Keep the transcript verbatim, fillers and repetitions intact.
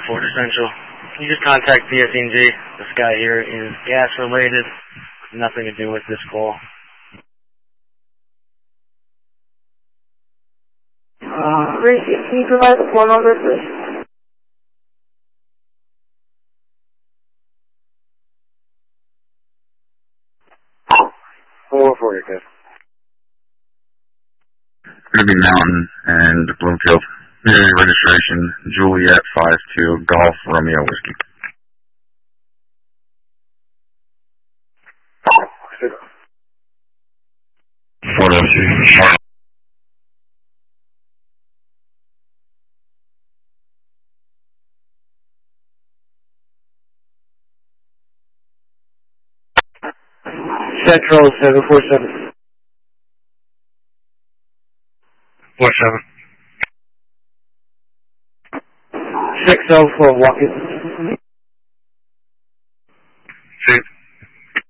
Fort Central. Can you just contact P S E and G? This guy here is gas related. Nothing to do with this call. Uh, Ray, can you provide the phone number, please? Four for you, guys. Ruby Mountain and Bloomfield. Area registration, Juliet five two, Golf Romeo Whiskey. four oh two. Central seven four seven. Four seven. Six oh four Walking.